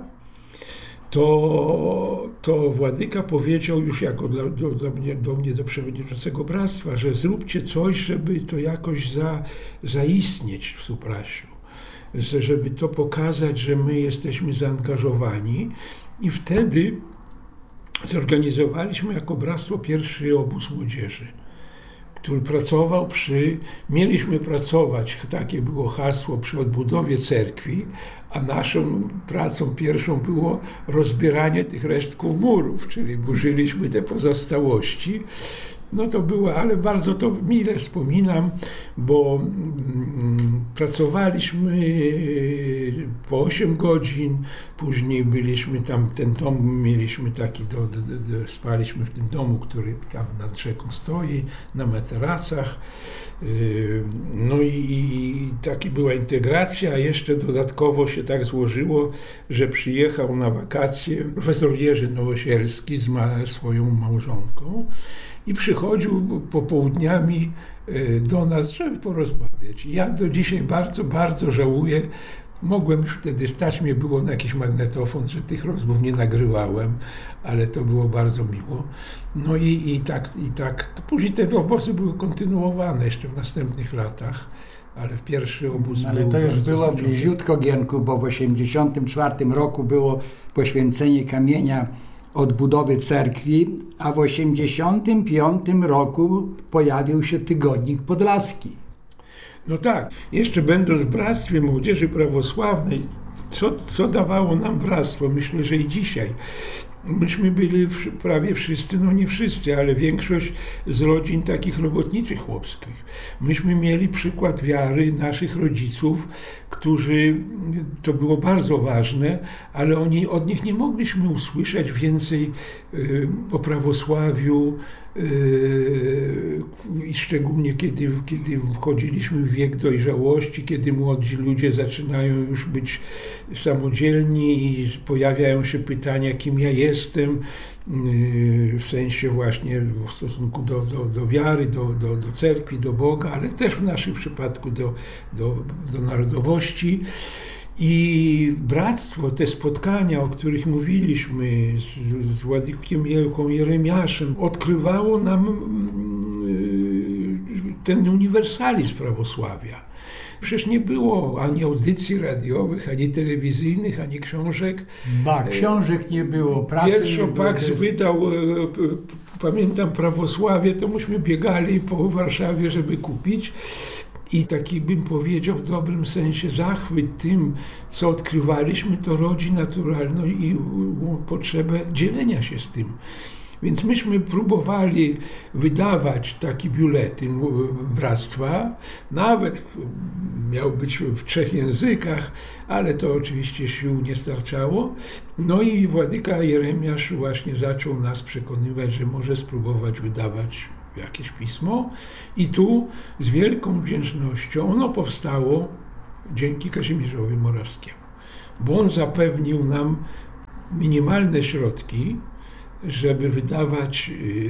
to, to Władyka powiedział już jako do, do, do, mnie, do mnie, do przewodniczącego bractwa, że zróbcie coś, żeby to jakoś za, zaistnieć w Supraślu, żeby to pokazać, że my jesteśmy zaangażowani. I wtedy zorganizowaliśmy jako bractwo pierwszy obóz młodzieży, który pracował przy, mieliśmy pracować, takie było hasło, przy odbudowie cerkwi, a naszą pracą pierwszą było rozbieranie tych resztków murów, czyli burzyliśmy te pozostałości. No to było, ale bardzo to mile wspominam, bo mm, pracowaliśmy po osiem godzin, później byliśmy tam, ten dom mieliśmy taki, do, do, do, spaliśmy w tym domu, który tam nad rzeką stoi, na materacach. Yy, no i, i taka była integracja, a jeszcze dodatkowo się tak złożyło, że przyjechał na wakacje profesor Jerzy Nowosielski z ma, swoją małżonką. I przychodził popołudniami do nas, żeby porozmawiać. Ja do dzisiaj bardzo, bardzo żałuję. Mogłem już wtedy stać, mnie było na jakiś magnetofon, że tych rozmów nie nagrywałem, ale to było bardzo miło. No i, i tak, i tak. Później te obozy były kontynuowane jeszcze w następnych latach, ale w pierwszy obóz Ale był to już bardzo było znaczący. bliziutko, Gienku, bo w osiemdziesiątym czwartym roku było poświęcenie kamienia odbudowy cerkwi, a w osiemdziesiątym piątym roku pojawił się Tygodnik Podlaski. No tak, jeszcze będąc w Bractwie Młodzieży Prawosławnej, co, co dawało nam bractwo? Myślę, że i dzisiaj. Myśmy byli prawie wszyscy, no nie wszyscy, ale większość z rodzin takich robotniczych chłopskich. Myśmy mieli przykład wiary naszych rodziców, którzy, to było bardzo ważne, ale oni, od nich nie mogliśmy usłyszeć więcej y, o prawosławiu, y, i szczególnie kiedy, kiedy wchodziliśmy w wiek dojrzałości, kiedy młodzi ludzie zaczynają już być samodzielni i pojawiają się pytania, kim ja jestem, w sensie właśnie w stosunku do, do, do wiary, do, do, do cerkwi, do Boga, ale też w naszym przypadku do, do, do narodowości. I bractwo, te spotkania, o których mówiliśmy z, z Władykiem Wielką Jeremiaszem, odkrywało nam ten uniwersalizm prawosławia. Przecież nie było ani audycji radiowych, ani telewizyjnych, ani książek. Ba, książek nie było, prasy nie było. Pierwszopax wydał, pamiętam, Prawosławie, to myśmy biegali po Warszawie, żeby kupić. I taki, bym powiedział, w dobrym sensie zachwyt tym, co odkrywaliśmy, to rodzi naturalną i potrzebę dzielenia się z tym. Więc myśmy próbowali wydawać taki biuletyn bractwa, nawet miał być w trzech językach, ale to oczywiście sił nie starczało. No i Władyka Jeremiasz właśnie zaczął nas przekonywać, że może spróbować wydawać jakieś pismo. I tu z wielką wdzięcznością ono powstało dzięki Kazimierzowi Morawskiemu, bo on zapewnił nam minimalne środki, żeby wydawać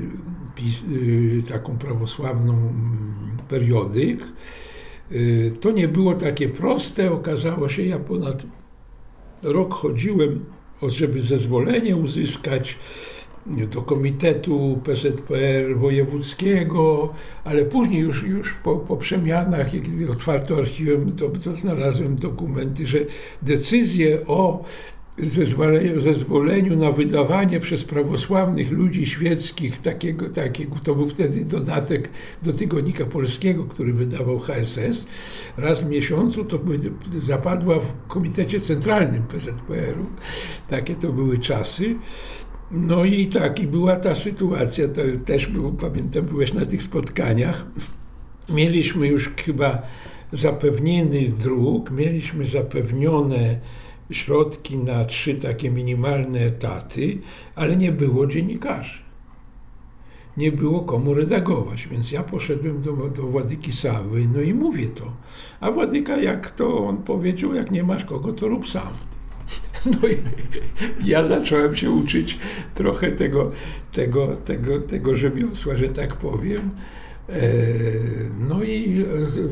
taką prawosławną periodyk. To nie było takie proste. Okazało się, ja ponad rok chodziłem, żeby zezwolenie uzyskać do Komitetu P Z P R Wojewódzkiego, ale później już, już po, po przemianach, kiedy otwarto archiwum, to, to znalazłem dokumenty, że decyzję o zezwoleniu, zezwoleniu na wydawanie przez prawosławnych ludzi świeckich takiego, takiego, to był wtedy dodatek do Tygodnika Polskiego, który wydawał H S S, raz w miesiącu, to zapadła w Komitecie Centralnym P Z P R u. Takie to były czasy. No i tak, i była ta sytuacja, to też był, pamiętam, byłeś na tych spotkaniach. Mieliśmy już chyba zapewniony dróg, mieliśmy zapewnione środki na trzy takie minimalne etaty, ale nie było dziennikarzy. Nie było komu redagować, więc ja poszedłem do, do Władyki Sawy, no i mówię to. A Władyka, jak to on powiedział, jak nie masz kogo, to rób sam. No i ja zacząłem się uczyć trochę tego, tego, tego, tego rzemiosła, że tak powiem. No i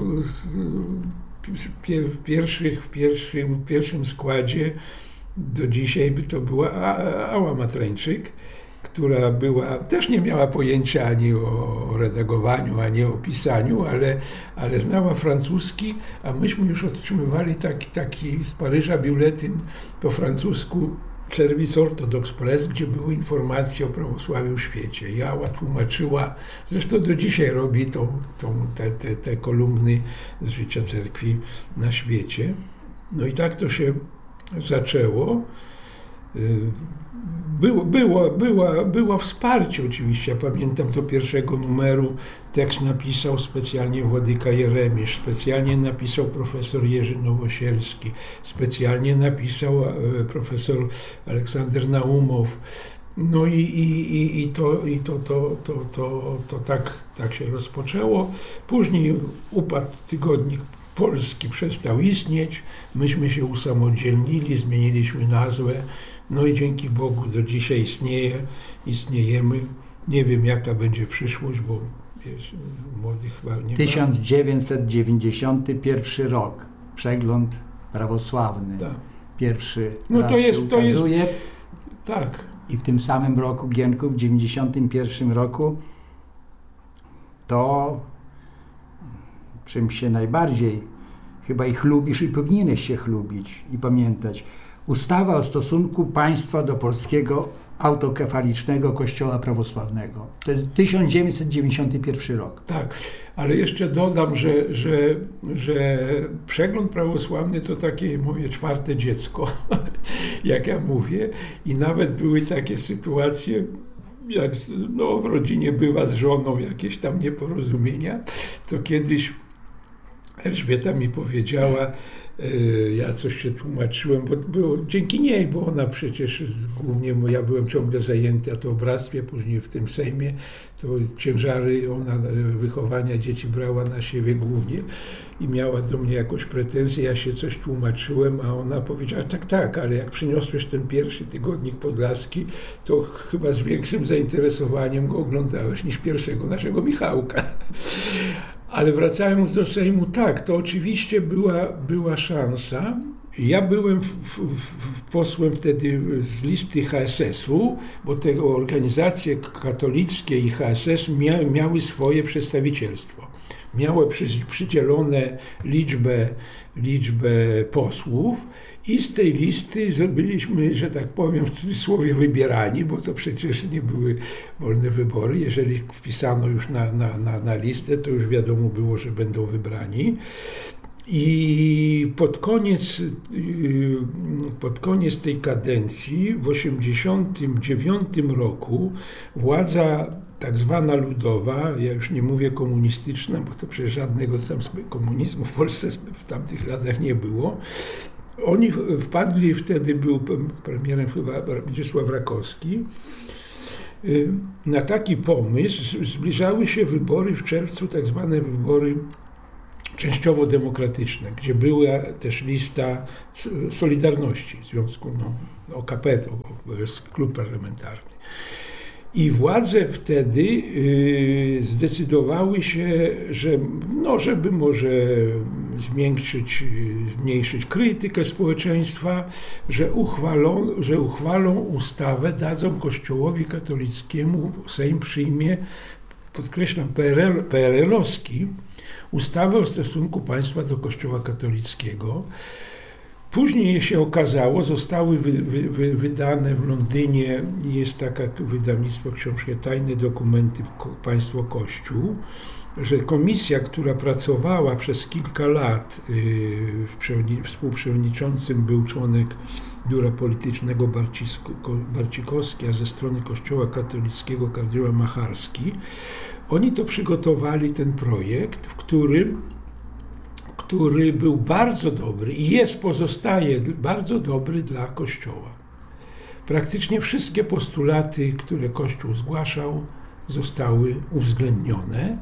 w, pierwszych, w, pierwszym, w pierwszym składzie do dzisiaj by to była Ała Matrańczyk, która była, też nie miała pojęcia ani o redagowaniu, ani o pisaniu, ale, ale znała francuski, a myśmy już otrzymywali taki, taki z Paryża biuletyn po francusku Serwis Orthodox Press, gdzie były informacje o prawosławiu w świecie. I Ała tłumaczyła, zresztą do dzisiaj robi tą, tą, te, te, te kolumny z życia cerkwi na świecie. No i tak to się zaczęło. Było, było, było, było wsparcie oczywiście. Ja pamiętam do pierwszego numeru tekst napisał specjalnie Władyka Jeremisz, specjalnie napisał profesor Jerzy Nowosielski, specjalnie napisał profesor Aleksander Naumow. No i, i, i, i, to, i to, to, to, to, to tak, tak się rozpoczęło. Później upadł tygodnik Polski, przestał istnieć. Myśmy się usamodzielnili, zmieniliśmy nazwę. No i dzięki Bogu do dzisiaj istnieje, istniejemy. Nie wiem, jaka będzie przyszłość, bo wiesz, młodych chyba nie ma. tysiąc dziewięćset dziewięćdziesiąty pierwszy rok. Przegląd prawosławny. Tak. Pierwszy no raz to jest, się to ukazuje. jest, tak. I w tym samym roku, Gienku, w dziewięćdziesiątym pierwszym roku, to czym się najbardziej chyba ich lubisz i powinieneś się chlubić i pamiętać. Ustawa o stosunku państwa do polskiego autokefalicznego Kościoła Prawosławnego. To jest tysiąc dziewięćset dziewięćdziesiąty pierwszy rok. Tak, ale jeszcze dodam, że, że, że przegląd prawosławny to takie moje czwarte dziecko, jak ja mówię. I nawet były takie sytuacje, jak no, w rodzinie bywa z żoną jakieś tam nieporozumienia, to kiedyś Elżbieta mi powiedziała, ja coś się tłumaczyłem, bo było, dzięki niej, bo ona przecież głównie, ja byłem ciągle zajęty, a to w bractwie, później w tym Sejmie, to ciężary ona wychowania dzieci brała na siebie głównie i miała do mnie jakąś pretensję, ja się coś tłumaczyłem, a ona powiedziała, tak, tak, ale jak przyniosłeś ten pierwszy tygodnik podlaski, to chyba z większym zainteresowaniem go oglądałeś niż pierwszego naszego Michałka. Ale wracając do Sejmu, tak, to oczywiście była, była szansa. Ja byłem w, w, w posłem wtedy z listy H S S u, bo te organizacje katolickie i H S S mia, miały swoje przedstawicielstwo. Miały przy, przydzielone liczbę, liczbę posłów i z tej listy byliśmy, że tak powiem, w cudzysłowie wybierani, bo to przecież nie były wolne wybory. Jeżeli wpisano już na, na, na, na listę, to już wiadomo było, że będą wybrani. I pod koniec, pod koniec tej kadencji, w osiemdziesiątym dziewiątym roku, władza tak zwana ludowa, ja już nie mówię komunistyczna, bo to przecież żadnego tam komunizmu w Polsce w tamtych latach nie było. Oni wpadli, wtedy był premierem chyba Mieczysław Rakowski, na taki pomysł. Zbliżały się wybory w czerwcu, tak zwane wybory częściowo demokratyczne, gdzie była też lista Solidarności, Związku no, O K P, to jest klub parlamentarny. I władze wtedy y, zdecydowały się, że no, żeby może zmiękczyć, zmniejszyć krytykę społeczeństwa, że uchwalą, że uchwalą ustawę, dadzą Kościołowi katolickiemu, Sejm przyjmie, podkreślam, P R L, P R L-owski, ustawę o stosunku państwa do Kościoła katolickiego. Później się okazało, zostały wy, wy, wy, wydane w Londynie, jest takie wydawnictwo książki Tajne dokumenty Państwo Kościół, że komisja, która pracowała przez kilka lat, yy, współprzewodniczącym był członek biura politycznego Barcikowski, a ze strony Kościoła katolickiego kardynał Macharski, oni to przygotowali ten projekt, w którym który był bardzo dobry i jest, pozostaje bardzo dobry dla Kościoła. Praktycznie wszystkie postulaty, które Kościół zgłaszał, zostały uwzględnione.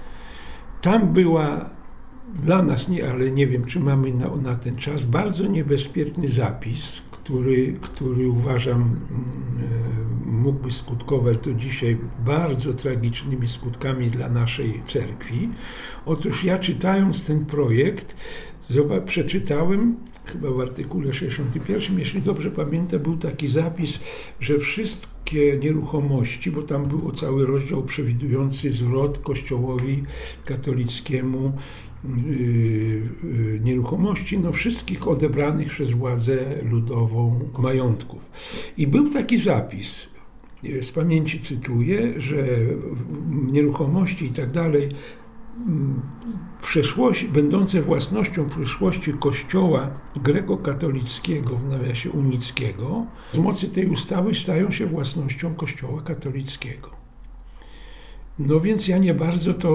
Tam była dla nas, nie, ale nie wiem, czy mamy na, na ten czas, bardzo niebezpieczny zapis, który, który uważam mógłby skutkować do dzisiaj bardzo tragicznymi skutkami dla naszej cerkwi. Otóż ja, czytając ten projekt, zobacz, przeczytałem, chyba w artykule sześćdziesiątym pierwszym, jeśli dobrze pamiętam, był taki zapis, że wszystkie nieruchomości, bo tam był cały rozdział przewidujący zwrot Kościołowi katolickiemu yy, yy, nieruchomości, no wszystkich odebranych przez władzę ludową majątków. I był taki zapis, z pamięci cytuję, że nieruchomości i tak dalej, przeszłość, będące własnością przyszłości Kościoła grekokatolickiego, w nawiasie unickiego, z mocy tej ustawy stają się własnością Kościoła katolickiego. No więc ja nie bardzo to,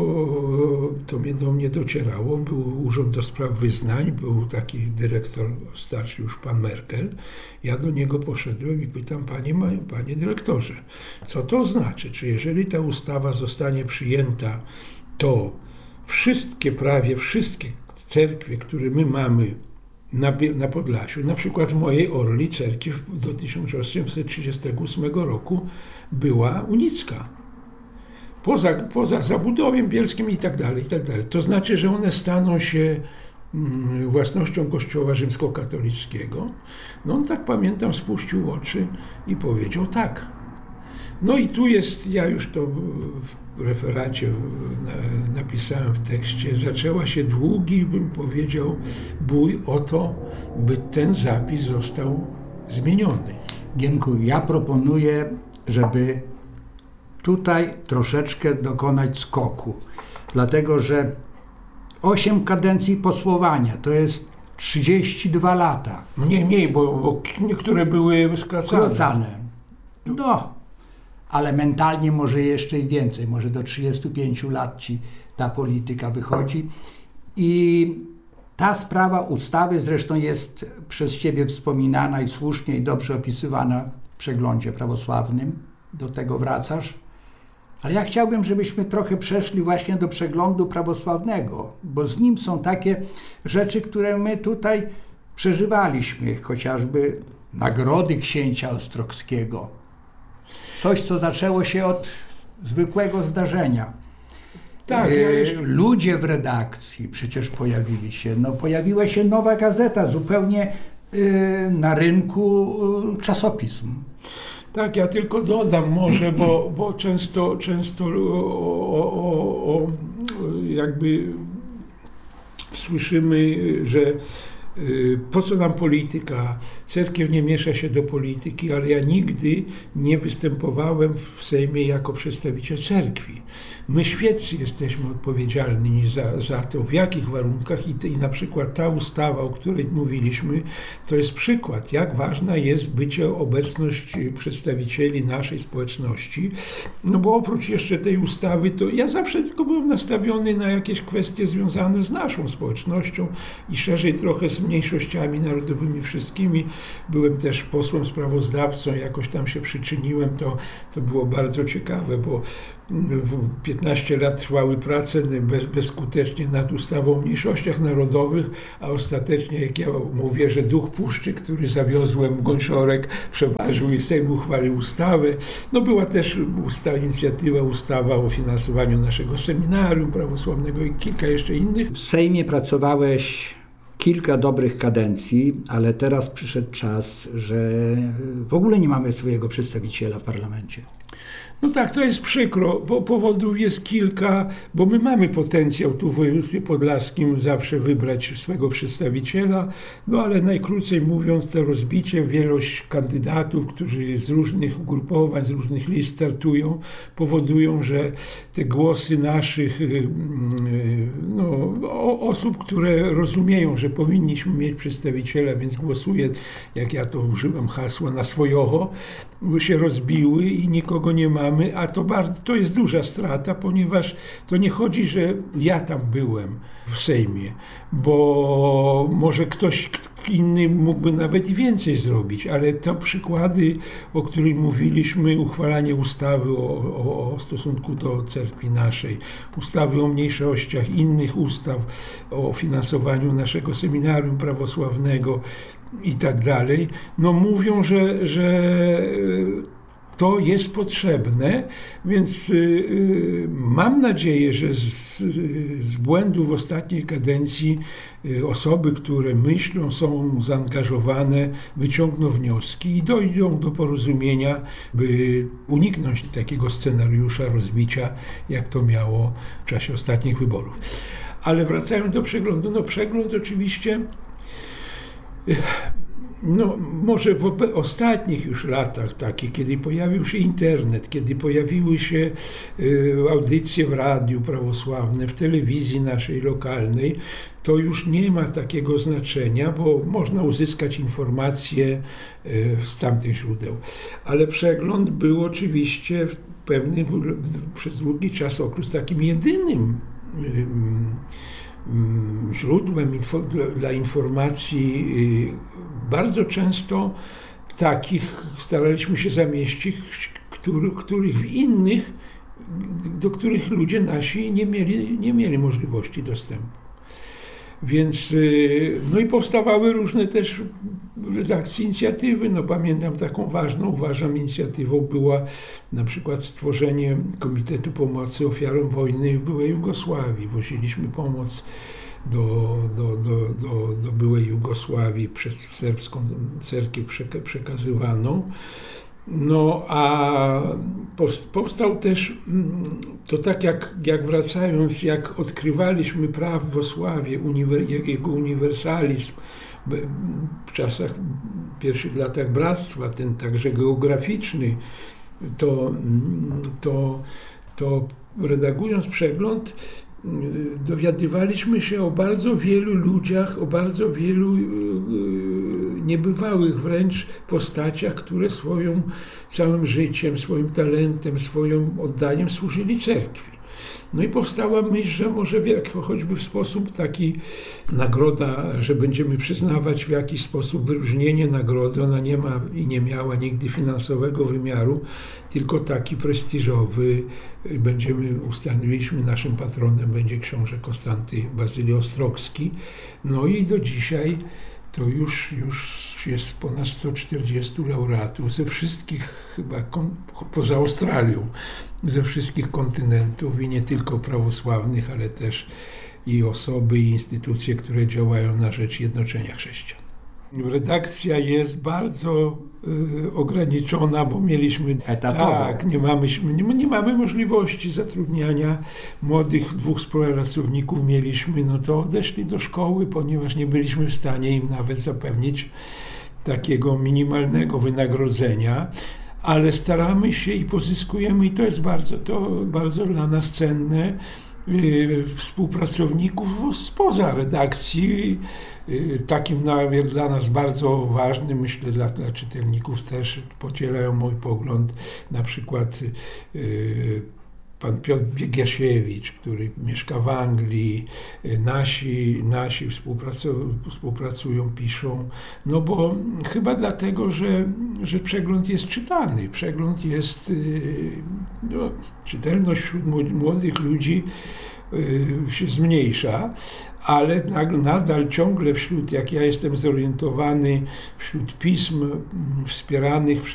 to mnie do mnie docierało. Był Urząd do Spraw Wyznań, był taki dyrektor starszy już, pan Merkel. Ja do niego poszedłem i pytam, panie, panie dyrektorze, co to znaczy? Czy jeżeli ta ustawa zostanie przyjęta, to wszystkie, prawie wszystkie cerkwie, które my mamy na, na Podlasiu, na przykład w mojej Orli cerkiew do tysiąc osiemset trzydziestego ósmego roku była unicka. Poza, poza zabudowiem bielskim i tak dalej, i tak dalej. To znaczy, że one staną się mm, własnością Kościoła rzymskokatolickiego. No on, tak pamiętam, spuścił oczy i powiedział tak. No i tu jest, ja już to w referacie napisałem w tekście, zaczęła się długi, bym powiedział, bój o to, by ten zapis został zmieniony. Gienku, ja proponuję, żeby tutaj troszeczkę dokonać skoku, dlatego że osiem kadencji posłowania to jest trzydzieści dwa lata. Mniej, mniej, bo, bo niektóre były skracane. Skracane. No, ale mentalnie może jeszcze i więcej, może do trzydziestu pięciu lat ci ta polityka wychodzi. I ta sprawa ustawy zresztą jest przez ciebie wspominana i słusznie i dobrze opisywana w przeglądzie prawosławnym. Do tego wracasz. Ale ja chciałbym, żebyśmy trochę przeszli właśnie do przeglądu prawosławnego, bo z nim są takie rzeczy, które my tutaj przeżywaliśmy, chociażby nagrody księcia ostrogskiego. Coś, co zaczęło się od zwykłego zdarzenia. Tak, ja jeszcze... Ludzie w redakcji przecież pojawili się. No, pojawiła się nowa gazeta, zupełnie yy, na rynku yy, czasopism. Tak, ja tylko dodam może, bo, bo często, często o, o, o, jakby słyszymy, że po co nam polityka? Cerkiew nie miesza się do polityki, ale ja nigdy nie występowałem w Sejmie jako przedstawiciel cerkwi. My świeccy jesteśmy odpowiedzialni za, za to, w jakich warunkach i, i na przykład ta ustawa, o której mówiliśmy, to jest przykład, jak ważna jest bycie, obecność przedstawicieli naszej społeczności. No bo oprócz jeszcze tej ustawy, to ja zawsze tylko byłem nastawiony na jakieś kwestie związane z naszą społecznością i szerzej trochę z mniejszościami narodowymi wszystkimi. Byłem też posłem sprawozdawcą, jakoś tam się przyczyniłem, to, to było bardzo ciekawe, bo piętnaście lat trwały prace bez, bezskutecznie nad ustawą o mniejszościach narodowych, a ostatecznie, jak ja mówię, że duch puszczy, który zawiozłem, Gąsiorek, przeważył i Sejm uchwalił ustawę. No była też usta, inicjatywa, ustawa o finansowaniu naszego seminarium prawosławnego i kilka jeszcze innych. W Sejmie pracowałeś kilka dobrych kadencji, ale teraz przyszedł czas, że w ogóle nie mamy swojego przedstawiciela w parlamencie. No tak, to jest przykro, bo powodów jest kilka, bo my mamy potencjał tu w województwie podlaskim zawsze wybrać swego przedstawiciela, no ale najkrócej mówiąc to rozbicie, wielość kandydatów, którzy z różnych ugrupowań, z różnych list startują, powodują, że te głosy naszych no, osób, które rozumieją, że powinniśmy mieć przedstawiciela, więc głosuję, jak ja to używam hasła, na swojocho, się rozbiły i nikogo nie mamy, a to, bardzo, to jest duża strata, ponieważ to nie chodzi, że ja tam byłem w Sejmie, bo może ktoś inny mógłby nawet i więcej zrobić, ale te przykłady, o których mówiliśmy, uchwalanie ustawy o, o, o stosunku do cerkwi naszej, ustawy o mniejszościach, innych ustaw, o finansowaniu naszego seminarium prawosławnego i tak dalej, no mówią, że, że to jest potrzebne, więc y, mam nadzieję, że z, z błędów ostatniej kadencji y, osoby, które myślą, są zaangażowane, wyciągną wnioski i dojdą do porozumienia, by uniknąć takiego scenariusza rozbicia, jak to miało w czasie ostatnich wyborów. Ale wracając do przeglądu, no przegląd oczywiście y, No, może w ostatnich już latach takich, kiedy pojawił się internet, kiedy pojawiły się y, audycje w radiu prawosławne, w telewizji naszej lokalnej, to już nie ma takiego znaczenia, bo można uzyskać informacje y, z tamtych źródeł. Ale przegląd był oczywiście w pewnym, przez długi czas okres takim jedynym y, źródłem info, dla, dla informacji bardzo często takich staraliśmy się zamieścić, który, których w innych, do których ludzie nasi nie mieli, nie mieli możliwości dostępu. Więc, no i powstawały różne też redakcje, inicjatywy. No pamiętam taką ważną, uważam, inicjatywą była na przykład stworzenie Komitetu Pomocy Ofiarom Wojny w byłej Jugosławii. Woziliśmy pomoc do, do, do, do, do byłej Jugosławii przez serbską cerkiew przekazywaną. No a powstał też, to tak jak, jak wracając, jak odkrywaliśmy prawosławie, uniwer, jego uniwersalizm w czasach, w pierwszych latach Bractwa, ten także geograficzny, to, to, to redagując przegląd, dowiadywaliśmy się o bardzo wielu ludziach, o bardzo wielu niebywałych wręcz postaciach, które swoim całym życiem, swoim talentem, swoim oddaniem służyli cerkwi. No i powstała myśl, że może w, choćby w sposób taki nagroda, że będziemy przyznawać w jakiś sposób wyróżnienie nagrody. Ona nie ma i nie miała nigdy finansowego wymiaru, tylko taki prestiżowy. Będziemy, ustaliliśmy, naszym patronem będzie książę Konstanty Bazylii Ostrogski. No i do dzisiaj to już, już jest ponad sto czterdziestu laureatów ze wszystkich, chyba poza Australią, ze wszystkich kontynentów i nie tylko prawosławnych, ale też i osoby, i instytucje, które działają na rzecz jednoczenia chrześcijan. Redakcja jest bardzo y, ograniczona, bo mieliśmy etatowo. Tak, nie mamy, nie, nie mamy możliwości zatrudniania młodych dwóch współpracowników mieliśmy, no to odeszli do szkoły, ponieważ nie byliśmy w stanie im nawet zapewnić takiego minimalnego wynagrodzenia, ale staramy się i pozyskujemy, i to jest bardzo, to bardzo dla nas cenne, współpracowników spoza redakcji. Takim dla nas bardzo ważnym, myślę dla, dla czytelników też podzielają mój pogląd, na przykład pan Piotr Biegasiewicz, który mieszka w Anglii, nasi, nasi współpracują, współpracują, piszą, no bo chyba dlatego, że, że przegląd jest czytany, przegląd jest, no, czytelność wśród młodych ludzi się zmniejsza, ale nadal ciągle wśród, jak ja jestem zorientowany, wśród pism wspieranych przez